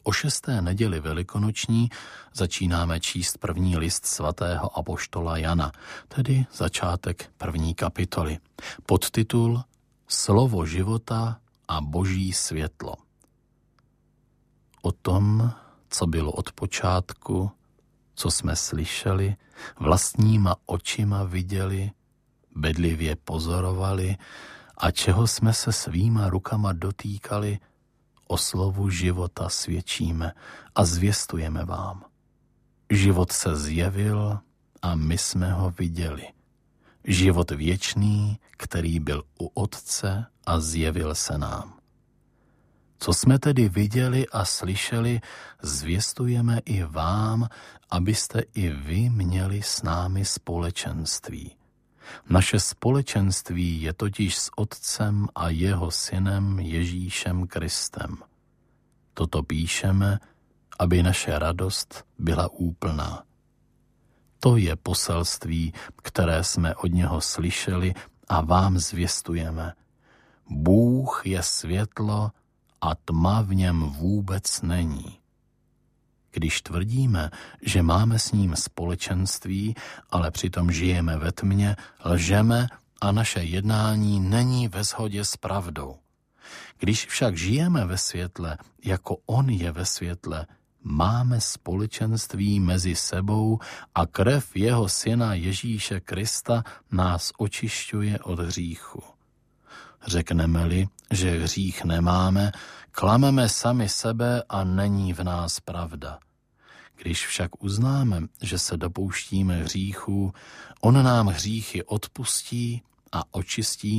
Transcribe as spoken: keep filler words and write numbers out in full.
O šesté neděli velikonoční začínáme číst první list svatého apoštola Jana, tedy začátek první kapitoly. Podtitul Slovo života a boží světlo. O tom, co bylo od počátku, co jsme slyšeli, vlastníma očima viděli, bedlivě pozorovali a čeho jsme se svýma rukama dotýkali, o slovu života svědčíme a zvěstujeme vám. Život se zjevil a my jsme ho viděli. Život věčný, který byl u Otce a zjevil se nám. Co jsme tedy viděli a slyšeli, zvěstujeme i vám, abyste i vy měli s námi společenství. Naše společenství je totiž s Otcem a jeho Synem Ježíšem Kristem. Toto píšeme, aby naše radost byla úplná. To je poselství, které jsme od něho slyšeli a vám zvěstujeme. Bůh je světlo a tma v něm vůbec není. Když tvrdíme, že máme s ním společenství, ale přitom žijeme ve tmě, lžeme a naše jednání není ve shodě s pravdou. Když však žijeme ve světle, jako on je ve světle, máme společenství mezi sebou a krev jeho syna Ježíše Krista nás očišťuje od hříchu. Řekneme-li, že hřích nemáme, klameme sami sebe a není v nás pravda. Když však uznáme, že se dopouštíme hříchů, on nám hříchy odpustí a očistí